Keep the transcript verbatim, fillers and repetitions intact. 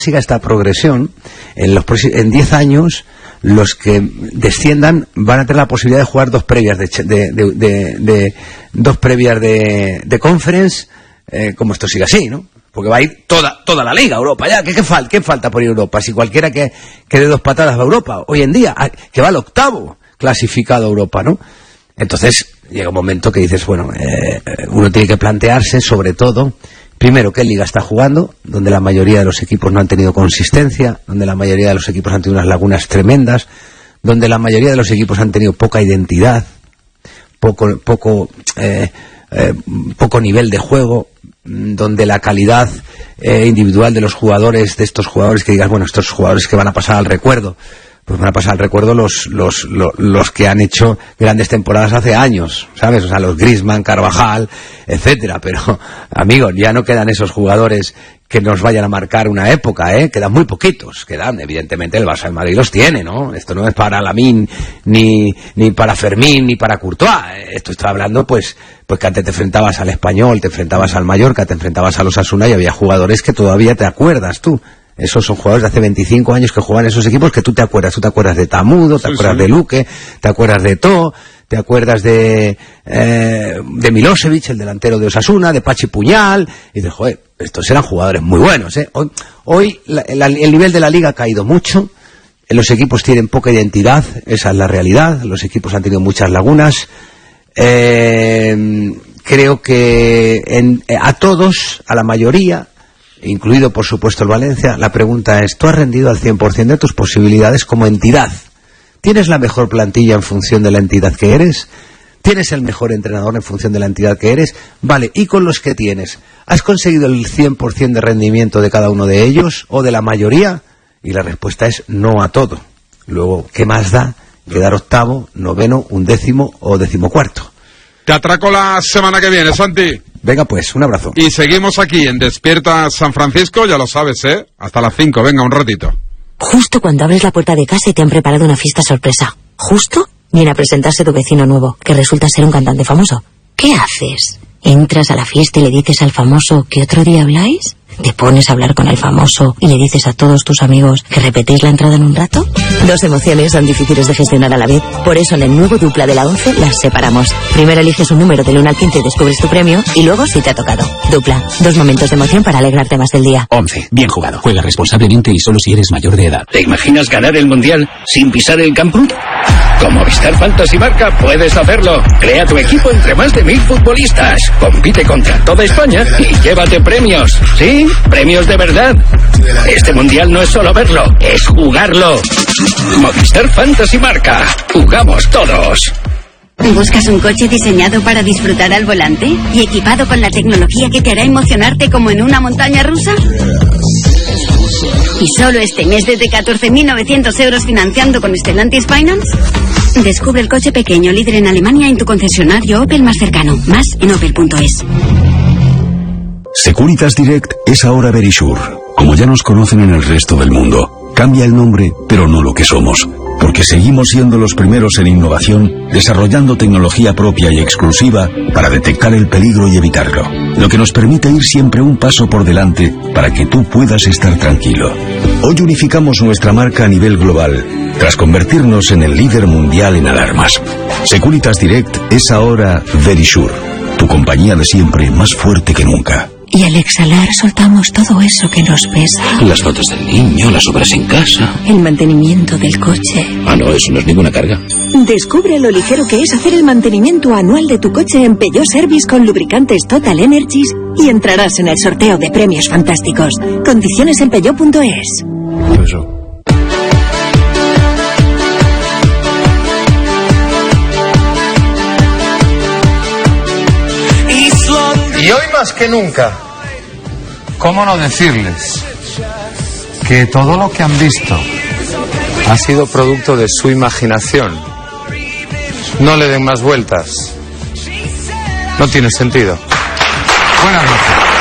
siga esta progresión, en los en diez años los que desciendan van a tener la posibilidad de jugar dos previas de, de, de, de, de dos previas de, de conference, eh, como esto siga así, ¿no? Porque va a ir toda toda la liga a Europa ya. ¿Qué, qué, fal, qué falta por ir a Europa? Si cualquiera que, que dé dos patadas va a Europa hoy en día, que va al octavo clasificado a Europa, ¿no? Entonces llega un momento que dices, bueno, eh, uno tiene que plantearse sobre todo, primero, qué liga está jugando, donde la mayoría de los equipos no han tenido consistencia, donde la mayoría de los equipos han tenido unas lagunas tremendas, donde la mayoría de los equipos han tenido poca identidad, poco poco eh, eh, poco nivel de juego, donde la calidad eh, individual de los jugadores, de estos jugadores que digas, bueno, estos jugadores que van a pasar al recuerdo, pues van a pasar al recuerdo los, los, los, los que han hecho grandes temporadas hace años, ¿sabes? O sea, los Griezmann, Carvajal, etcétera. Pero, amigos, ya no quedan esos jugadores que nos vayan a marcar una época, ¿eh? Quedan muy poquitos, quedan, evidentemente el Barça de Madrid los tiene, ¿no? Esto no es para Lamine, ni, ni para Fermín, ni para Courtois. Esto está hablando, pues, pues que antes te enfrentabas al Español, te enfrentabas al Mallorca, te enfrentabas a los Osasuna y había jugadores que todavía te acuerdas tú. Esos son jugadores de hace veinticinco años que juegan en esos equipos que tú te acuerdas. Tú te acuerdas de Tamudo, te sí, acuerdas sí. de Luque, te acuerdas de To, te acuerdas de eh, de Milosevic, el delantero de Osasuna, de Pachi Puñal, y dices, joder, estos eran jugadores muy buenos, ¿eh? Hoy, hoy la, la, el nivel de la liga ha caído mucho, los equipos tienen poca identidad, esa es la realidad, los equipos han tenido muchas lagunas. Eh, creo que en, a todos, a la mayoría, incluido por supuesto el Valencia, la pregunta es, ¿tú has rendido al cien por ciento de tus posibilidades como entidad? ¿Tienes la mejor plantilla en función de la entidad que eres? ¿Tienes el mejor entrenador en función de la entidad que eres? Vale, ¿y con los que tienes? ¿Has conseguido el cien por ciento de rendimiento de cada uno de ellos o de la mayoría? Y la respuesta es no a todo. Luego, ¿qué más da quedar octavo, noveno, undécimo o decimocuarto? Te atraco la semana que viene, Santi. Venga pues, un abrazo. Y seguimos aquí en Despierta San Francisco, ya lo sabes, ¿eh? Hasta las cinco, venga, un ratito. Justo cuando abres la puerta de casa y te han preparado una fiesta sorpresa. Justo viene a presentarse tu vecino nuevo, que resulta ser un cantante famoso. ¿Qué haces? ¿Entras a la fiesta y le dices al famoso que otro día habláis? ¿Te pones a hablar con el famoso y le dices a todos tus amigos que repetéis la entrada en un rato? Dos emociones son difíciles de gestionar a la vez. Por eso en el nuevo Dupla de la once las separamos. Primero eliges un número del uno al quince y descubres tu premio, y luego si te ha tocado. Dupla, dos momentos de emoción para alegrarte más el día. once. Bien jugado. Juega responsablemente y solo si eres mayor de edad. ¿Te imaginas ganar el Mundial sin pisar el campo? Con Movistar Fantasy Marca puedes hacerlo. Crea tu equipo entre más de mil futbolistas. Compite contra toda España y llévate premios. ¿Sí? Premios de verdad. Este Mundial no es solo verlo, es jugarlo. Movistar Fantasy Marca. Jugamos todos. ¿Buscas un coche diseñado para disfrutar al volante y equipado con la tecnología que te hará emocionarte como en una montaña rusa? ¿Y solo este mes desde catorce mil novecientos euros financiando con Stellantis Finance? Descubre el coche pequeño líder en Alemania en tu concesionario Opel más cercano. Más en opel punto es. Securitas Direct es ahora Verisure. Como ya nos conocen en el resto del mundo, cambia el nombre, pero no lo que somos. Porque seguimos siendo los primeros en innovación, desarrollando tecnología propia y exclusiva para detectar el peligro y evitarlo. Lo que nos permite ir siempre un paso por delante para que tú puedas estar tranquilo. Hoy unificamos nuestra marca a nivel global, tras convertirnos en el líder mundial en alarmas. Securitas Direct es ahora Verisure, tu compañía de siempre más fuerte que nunca. Y al exhalar soltamos todo eso que nos pesa. Las notas del niño, las obras en casa. El mantenimiento del coche. Ah, no, eso no es ninguna carga. Descubre lo ligero que es hacer el mantenimiento anual de tu coche en Peugeot Service con lubricantes Total Energies y entrarás en el sorteo de premios fantásticos. Condiciones en peugeot punto es. Eso. Y hoy más que nunca, ¿cómo no decirles que todo lo que han visto ha sido producto de su imaginación? No le den más vueltas. No tiene sentido. Buenas noches.